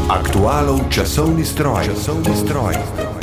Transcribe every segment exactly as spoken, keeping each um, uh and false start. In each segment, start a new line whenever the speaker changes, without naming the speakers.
Aktualov časovni stroj. Časovni stroj.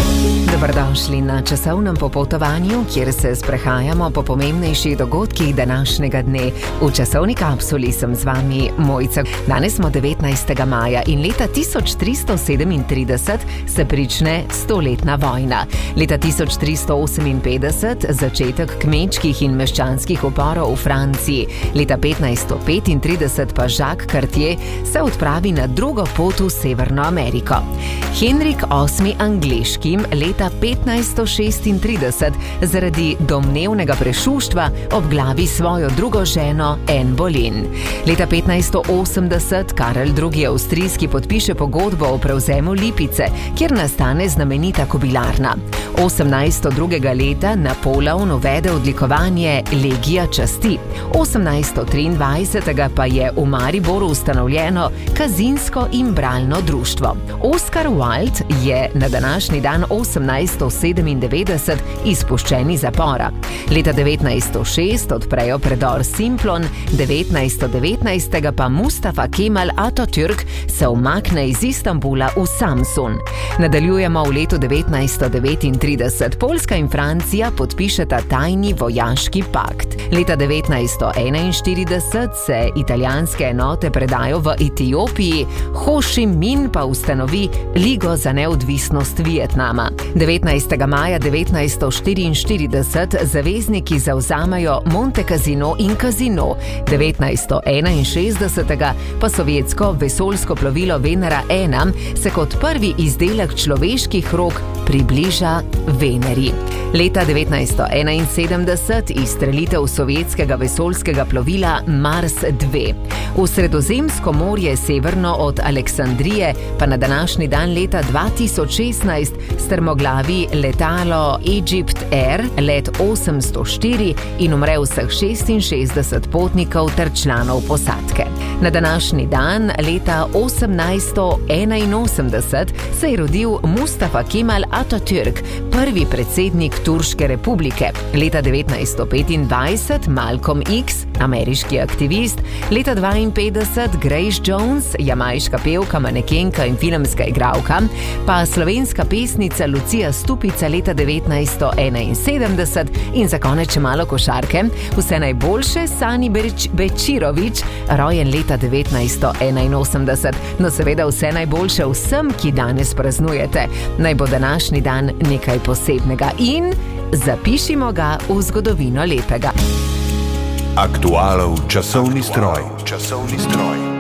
Dobrodošli na časovnem popotovanju, kjer se sprehajamo po pomembnejših dogodkih današnjega dne. V časovni kapsuli sem z vami Mojca. Danes smo devetnajstega maja in leta tisoč tristo sedemintrideset se prične stoletna vojna. Leta tisoč tristo oseminpetdeset začetek kmečkih in meščanskih uporov v Franciji. Leta petnajsto petintrideset pa Jacques Cartier se odpravi na drugo pot v Severno Ameriko. Henrik osmi angleški leta petnajsto šestintrideset zaradi domnevnega prešuštva obglavi svojo drugo ženo Anne Boleyn. Leta petnajsto osemdeset Karel drugi avstrijski podpiše pogodbo o prevzemu Lipice, kjer nastane znamenita kobilarna. osemnajsto drugega leta Napoleon uvede odlikovanje Legija časti. osemnajsto triindvajsetega pa je v Mariboru ustanovljeno Kazinsko in bralno društvo. Oscar Wilde je na današnji dan osemnajsto sedemindevetdeset izpuščen iz zapora. Leta devetnajsto šest odprejo predor Simplon, devetnajsto devetnajstega pa Mustafa Kemal Atatürk se umakne iz Istanbula v Samsun. Nadaljujemo v letu devetnajsto devetintrideset. Poljska in Francija podpišeta tajni vojaški pakt. Leta devetnajsto enainštirideset se italijanske enote predajo v Etiopiji, Ho Chi Minh pa ustanovi Ligo za neodvisnost Vietnama. devetnajstega maja devetnajsto štiriinštirideset zavezniki zavzamajo Monte Cassino in Casino. devetnajsto enainšestdesetega pa sovjetsko vesoljsko plovilo Venera ena se kot prvi izdelek človeških rok približa Veneri. Leta devetnajsto enainsedemdeset izstrelitev sovjetskega vesoljskega plovila Mars dva. V Sredozemsko morje severno od Aleksandrije pa na današnji dan leta dva tisoč šestnajst strmoglavi letalo Egypt Air, let osemsto štiri in umre vseh šestinšestdeset potnikov ter članov posadke. Na današnji dan leta osemnajsto enainosemdeset se je rodil Mustafa Kemal Atatürk, prvi predsednik Turške republike. Leta devetnajsto petindvajset Malcolm X, ameriški aktivist. Leta dvainpetdeset Grace Jones, jamajška pevka, manekenka in filmska igralka. Pa slovenska pesnica Lucija Stupica leta devetnajsto enainsedemdeset. In za konec še malo košarke. Vse najboljše Sani Beč- Bečirović, rojen leta devetnajsto enainosemdeset. No seveda vse najboljše vsem, ki danes praznujete. Naj bo današnji dan nekaj posebnega in zapišimo ga v zgodovino lepega.
Aktualov časovni stroj. Časovni stroj.